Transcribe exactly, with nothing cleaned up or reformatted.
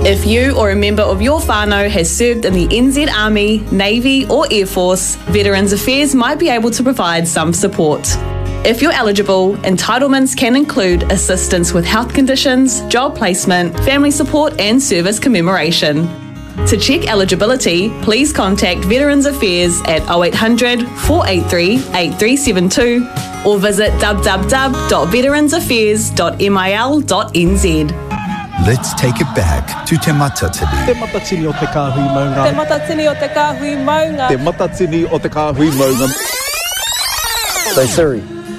If you or a member of your whānau has served in the N Z Army, Navy or Air Force, Veterans Affairs might be able to provide some support. If you're eligible, entitlements can include assistance with health conditions, job placement, family support and service commemoration. To check eligibility, please contact Veterans Affairs at oh eight hundred, four eight three, eight three seven two or visit w w w dot veterans affairs dot mil dot n z. Let's take it back to Te Matatini. Te matatini o te kāhui maunga. Te matatini o te kāhui maunga. Te matatini o te kāhui maunga. Say Siri.